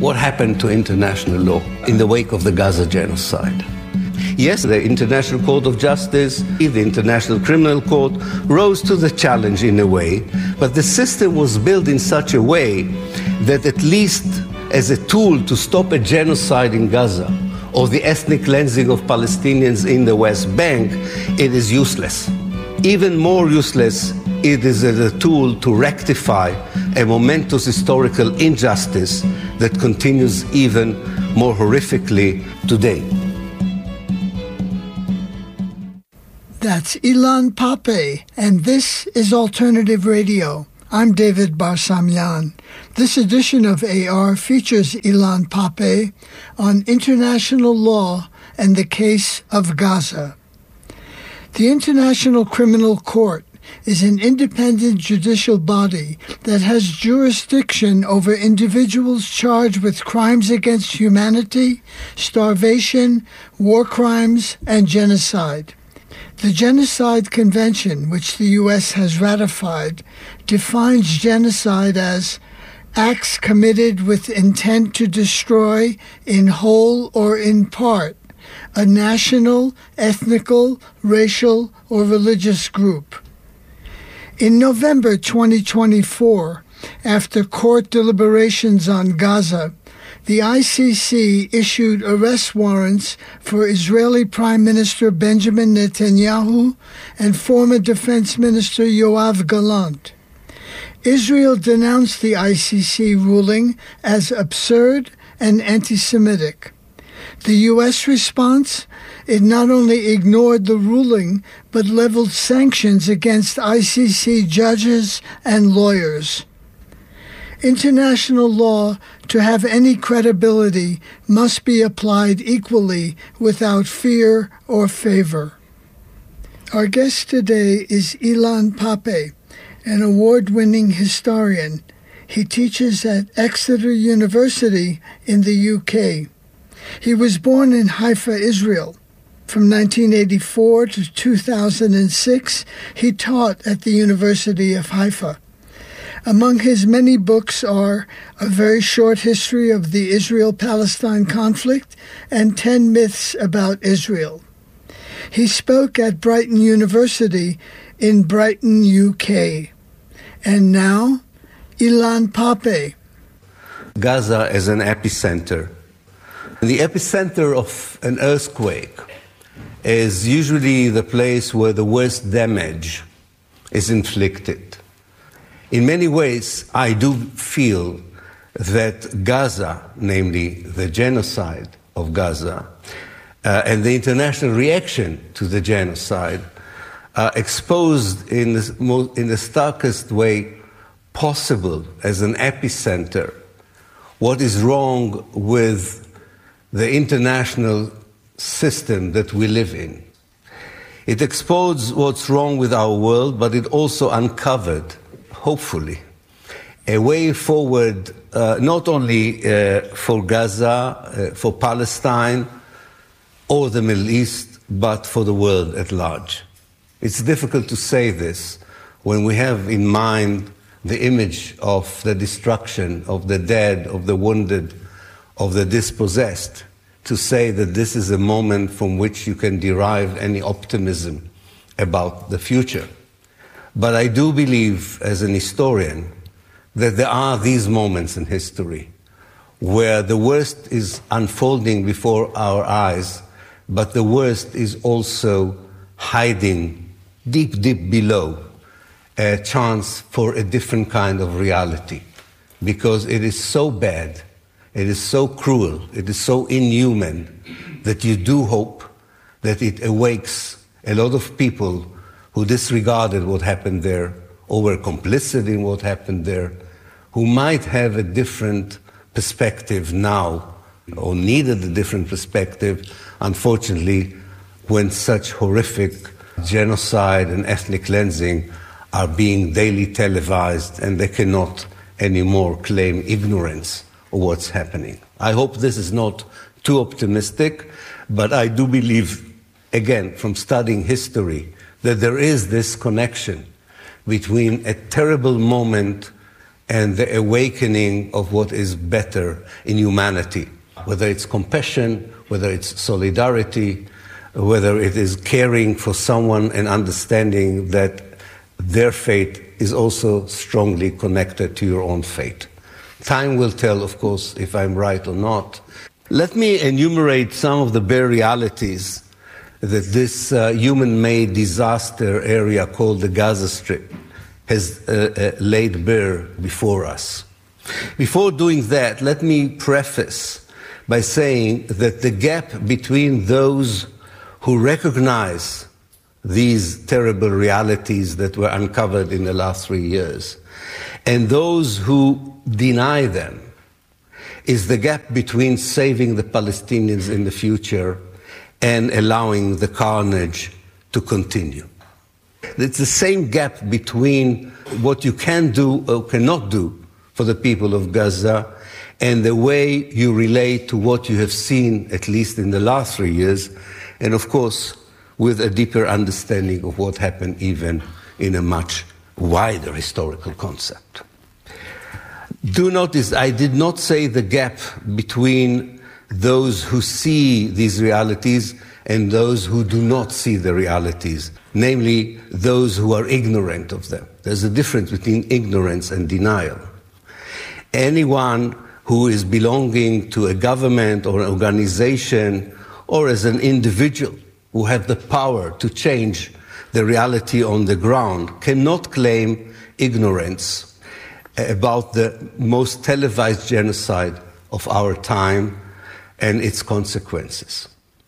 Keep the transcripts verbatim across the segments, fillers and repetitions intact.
what happened to international law in the wake of the Gaza genocide. Yes, the International Court of Justice, the International Criminal Court rose to the challenge in a way, but the system was built in such a way that at least as a tool to stop a genocide in Gaza or the ethnic cleansing of Palestinians in the West Bank, it is useless. Even more useless, it is as a tool to rectify a momentous historical injustice that continues even more horrifically today. That's Ilan Pappé, and this is Alternative Radio. I'm David Barsamian. This edition of A R features Ilan Pappé on international law and the case of Gaza. The International Criminal Court is an independent judicial body that has jurisdiction over individuals charged with crimes against humanity, starvation, war crimes, and genocide. The Genocide Convention, which the U S has ratified, defines genocide as acts committed with intent to destroy, in whole or in part, a national, ethnical, racial, or religious group. In November twenty twenty-four, after court deliberations on Gaza, the I C C issued arrest warrants for Israeli Prime Minister Benjamin Netanyahu and former Defense Minister Yoav Gallant. Israel denounced the I C C ruling as absurd and anti-Semitic. The U S response? It not only ignored the ruling, but leveled sanctions against I C C judges and lawyers. International law, to have any credibility, must be applied equally without fear or favor. Our guest today is Ilan Pappé, an award-winning historian. He teaches at Exeter University in the U K. He was born in Haifa, Israel. From nineteen eighty-four to two thousand six, he taught at the University of Haifa. Among his many books are A Very Short History of the Israel-Palestine Conflict and Ten Myths About Israel. He spoke at Brighton University in Brighton, U K. And now, Ilan Pappé. Gaza as an epicenter. The epicenter of an earthquake is usually the place where the worst damage is inflicted. In many ways, I do feel that Gaza, namely the genocide of Gaza, uh, and the international reaction to the genocide, uh, exposed in the, most, in the starkest way possible as an epicenter what is wrong with the international system that we live in. It exposed what's wrong with our world, but it also uncovered, hopefully, a way forward uh, not only uh, for Gaza, uh, for Palestine, or the Middle East, but for the world at large. It's difficult to say this when we have in mind the image of the destruction, of the dead, of the wounded, of the dispossessed, to say that this is a moment from which you can derive any optimism about the future. But I do believe, as an historian, that there are these moments in history where the worst is unfolding before our eyes, but the worst is also hiding deep, deep below a chance for a different kind of reality. Because it is so bad, it is so cruel, it is so inhuman, that you do hope that it awakes a lot of people who disregarded what happened there, or were complicit in what happened there, who might have a different perspective now, or needed a different perspective, unfortunately, when such horrific genocide and ethnic cleansing are being daily televised and they cannot anymore claim ignorance of what's happening. I hope this is not too optimistic, but I do believe, again, from studying history, that there is this connection between a terrible moment and the awakening of what is better in humanity, whether it's compassion, whether it's solidarity, whether it is caring for someone and understanding that their fate is also strongly connected to your own fate. Time will tell, of course, if I'm right or not. Let me enumerate some of the bare realities that this uh, human-made disaster area called the Gaza Strip has uh, uh, laid bare before us. Before doing that, let me preface by saying that the gap between those who recognize these terrible realities that were uncovered in the last three years and those who deny them is the gap between saving the Palestinians in the future and allowing the carnage to continue. It's the same gap between what you can do or cannot do for the people of Gaza and the way you relate to what you have seen, at least in the last three years, and of course, with a deeper understanding of what happened even in a much wider historical concept. Do notice, I did not say the gap between those who see these realities and those who do not see the realities, namely those who are ignorant of them. There's a difference between ignorance and denial. Anyone who is belonging to a government or an organization or as an individual who have the power to change the reality on the ground cannot claim ignorance about the most televised genocide of our time and its consequences.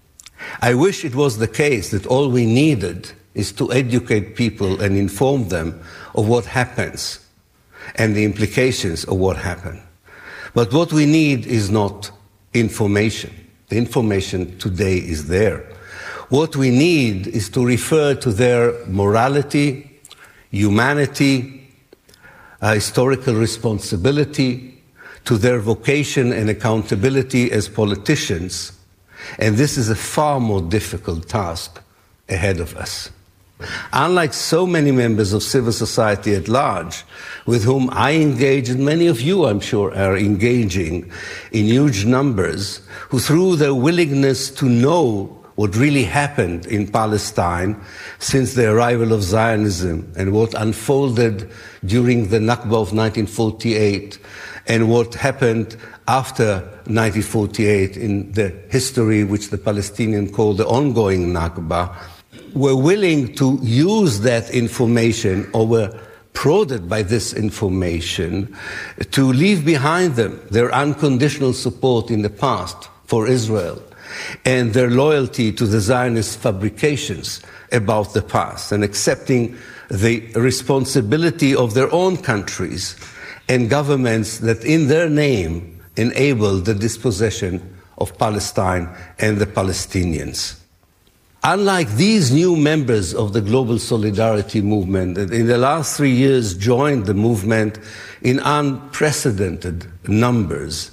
I wish it was the case that all we needed is to educate people and inform them of what happens and the implications of what happened. But what we need is not information. The information today is there. What we need is to refer to their morality, humanity, uh, historical responsibility, to their vocation and accountability as politicians. And this is a far more difficult task ahead of us. Unlike so many members of civil society at large, with whom I engage, and many of you, I'm sure, are engaging in huge numbers, who through their willingness to know what really happened in Palestine since the arrival of Zionism and what unfolded during the Nakba of nineteen forty-eight and what happened after nineteen forty-eight in the history which the Palestinians call the ongoing Nakba, were willing to use that information or were prodded by this information to leave behind them their unconditional support in the past for Israel and their loyalty to the Zionist fabrications about the past and accepting the responsibility of their own countries and governments that in their name enable the dispossession of Palestine and the Palestinians. Unlike these new members of the global solidarity movement that in the last three years joined the movement in unprecedented numbers,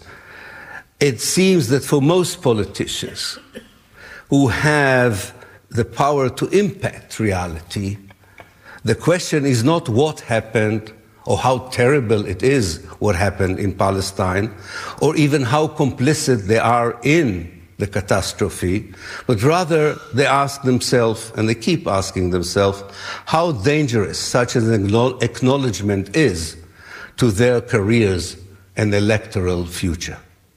it seems that for most politicians who have the power to impact reality, the question is not what happened or how terrible it is what happened in Palestine, or even how complicit they are in the catastrophe, but rather they ask themselves, and they keep asking themselves, how dangerous such an acknowledgement is to their careers and electoral future.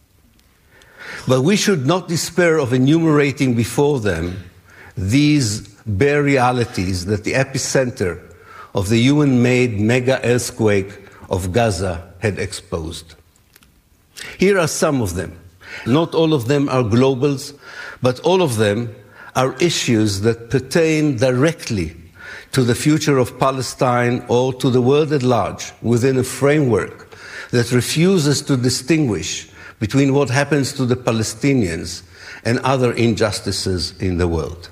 But we should not despair of enumerating before them these bare realities that the epicenter of the human-made mega earthquake of Gaza had exposed. Here are some of them. Not all of them are globals, but all of them are issues that pertain directly to the future of Palestine or to the world at large within a framework that refuses to distinguish between what happens to the Palestinians and other injustices in the world.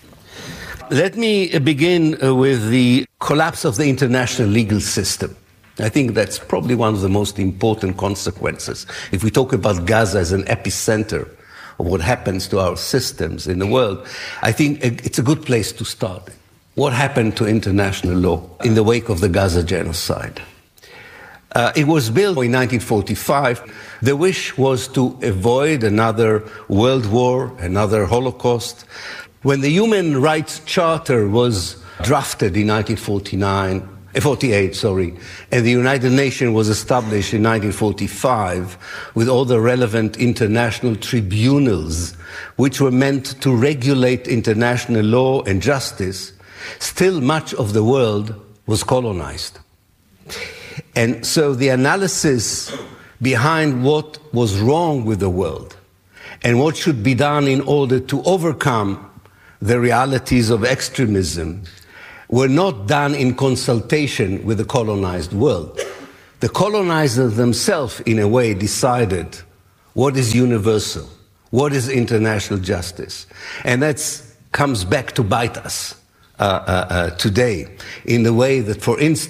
Let me begin with the collapse of the international legal system. I think that's probably one of the most important consequences. If we talk about Gaza as an epicenter of what happens to our systems in the world, I think it's a good place to start. What happened to international law in the wake of the Gaza genocide? Uh, it was built in nineteen forty-five. The wish was to avoid another world war, another Holocaust. When the Human Rights Charter was drafted in nineteen forty-nine, forty-eight, sorry, and the United Nations was established in nineteen forty-five with all the relevant international tribunals which were meant to regulate international law and justice, still much of the world was colonized. And so the analysis behind what was wrong with the world and what should be done in order to overcome the realities of extremism were not done in consultation with the colonized world. The colonizers themselves, in a way, decided what is universal, what is international justice. And that comes back to bite us uh, uh, uh, today in the way that, for instance,